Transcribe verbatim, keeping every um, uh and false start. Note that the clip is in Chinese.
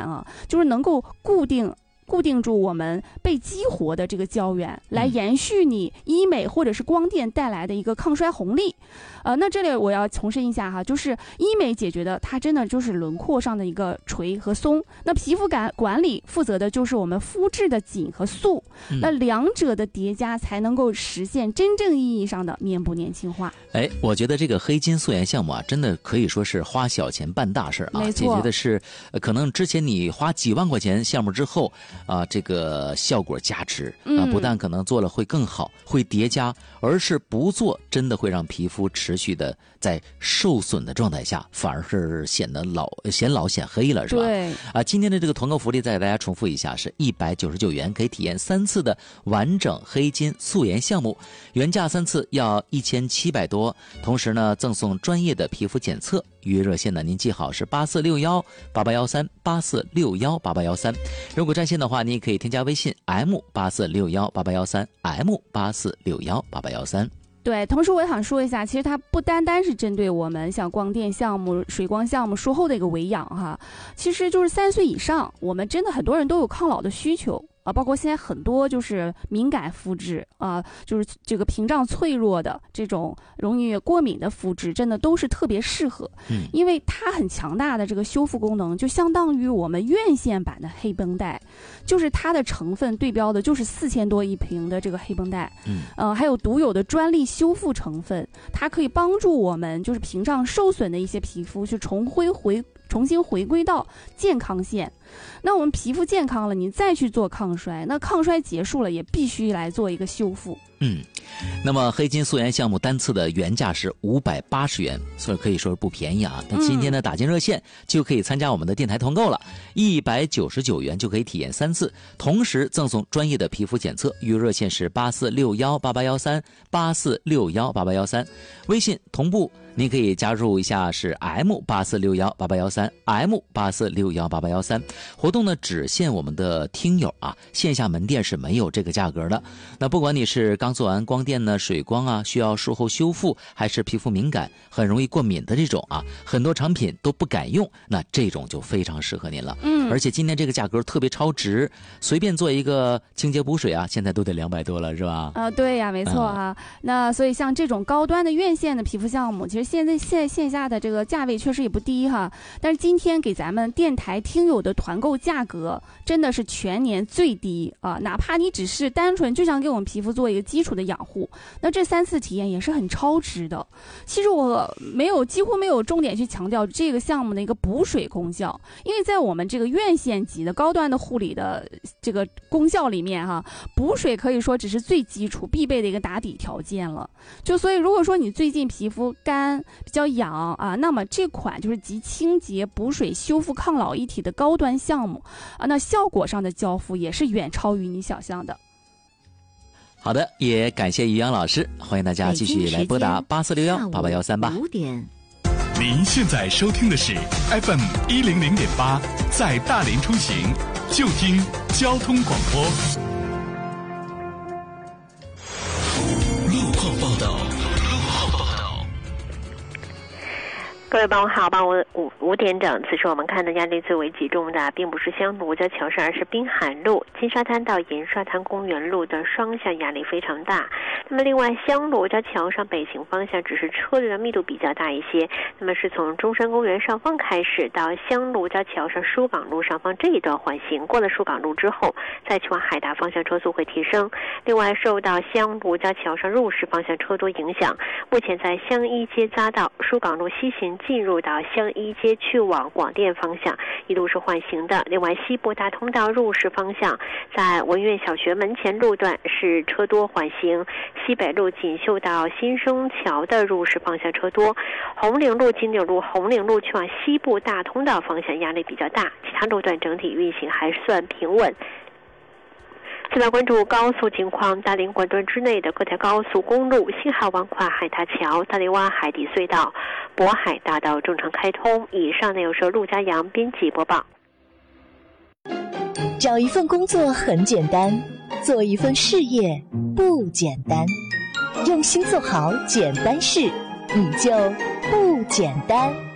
啊，就是能够固定固定住我们被激活的这个胶原，来延续你医美或者是光电带来的一个抗衰红利。呃，那这里我要重申一下哈，就是医美解决的它真的就是轮廓上的一个垂和松，那皮肤感管理负责的就是我们肤质的紧和素，嗯、那两者的叠加才能够实现真正意义上的面部年轻化。 哎，我觉得这个黑金素颜项目啊，真的可以说是花小钱办大事啊，解决的是、呃、可能之前你花几万块钱项目之后啊、呃，这个效果加持啊、呃，不但可能做了会更好，会叠加，而是不做真的会让皮肤持续的在受损的状态下，反而是显得老显老显黑了，是吧？ 对啊，今天的这个团购福利再给大家重复一下，是一百九十九元可以体验三次的完整黑金素颜项目，原价三次要一千七百多，同时呢赠送专业的皮肤检测。预约热线呢，您记好是八四六幺八八幺三八四六幺八八幺三。如果占线的话，您也可以添加微信 M 八四六幺八八幺三 M 八四六幺八八幺三。 对，同时我也想说一下，其实它不单单是针对我们像光电项目、水光项目术后的一个维养哈，其实就是三十岁以上，我们真的很多人都有抗老的需求。啊，包括现在很多就是敏感肤质啊，就是这个屏障脆弱的这种容易过敏的肤质，真的都是特别适合，嗯，因为它很强大的这个修复功能，就相当于我们院线版的黑绷带，就是它的成分对标的就是四千多一瓶的这个黑绷带，嗯，呃，还有独有的专利修复成分，它可以帮助我们就是屏障受损的一些皮肤去重回回。重新回归到健康线，那我们皮肤健康了，你再去做抗衰，那抗衰结束了，也必须来做一个修复。 嗯，那么黑金素颜项目单次的原价是五百八十元，所以可以说是不便宜啊。但今天呢，打进热线就可以参加我们的电台团购了，一百九十九元就可以体验三次，同时赠送专业的皮肤检测。预约热线是八四六幺八八幺三八四六幺八八幺三，微信同步。您可以加入一下是 M 八四六幺八八幺三 M 八四六幺八八幺三，活动呢只限我们的听友啊，线下门店是没有这个价格的。那不管你是刚做完光电呢、水光啊，需要术后修复，还是皮肤敏感、很容易过敏的这种啊，很多产品都不敢用，那这种就非常适合您了。嗯，而且今天这个价格特别超值，随便做一个清洁补水啊，现在都得两百多了，是吧？ 啊、呃，对呀，没错啊。嗯、那所以像这种高端的院线的皮肤项目，其实现在线线下的这个价位确实也不低哈，但是今天给咱们电台听友的团购价格真的是全年最低啊！哪怕你只是单纯就想给我们皮肤做一个基础的养护，那这三次体验也是很超值的。其实我没有几乎没有重点去强调这个项目的一个补水功效，因为在我们这个院线级的高端的护理的这个功效里面哈，补水可以说只是最基础必备的一个打底条件了。就所以如果说你最近皮肤干比较痒啊，那么这款就是集清洁、补水、修复、抗老一体的高端项目啊，那效果上的交付也是远超于你想象的。 好的，也感谢于洋老师，欢迎大家继续来拨打八四六幺八八幺三吧。 五点， 您现在收听的是 F M 一零零点八，在大连出行就听交通广播。路况报道。 各位傍晚好，傍晚五五点整，此时我们看到压力最为集中的，并不是香炉交桥上，而是滨海路金沙滩到盐沙滩公园路的双向压力非常大。那么另外，香炉交桥上北行方向只是车流的密度比较大一些，那么是从中山公园上方开始到香炉交桥上疏港路上方这一段缓行，过了疏港路之后，再去往海达方向车速会提升。另外，受到香炉交桥上入市方向车多影响，目前在香一街匝道疏港路西行进入到香一街去往广电方向一路是缓行的。另外，西部大通道入市方向在文苑小学门前路段是车多缓行，西北路锦绣到新生桥的入市方向车多，红岭路金柳路红岭路去往西部大通道方向压力比较大，其他路段整体运行还算平稳。再来关注高速情况，大连管段之内的各条高速公路，新海湾跨海大桥、大连湾海底隧道、渤海大道正常开通。以上内容是陆家阳编辑播报。 找一份工作很简单，做一份事业不简单，用心做好简单事，你就不简单。